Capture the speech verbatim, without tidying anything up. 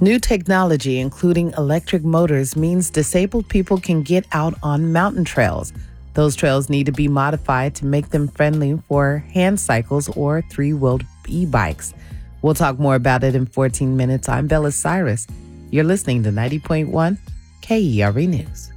New technology, including electric motors, means disabled people can get out on mountain trails. Those trails need to be modified to make them friendly for hand cycles or three-wheeled e-bikes. We'll talk more about it in fourteen minutes. I'm Bella Cyrus. You're listening to ninety point one K E R V News.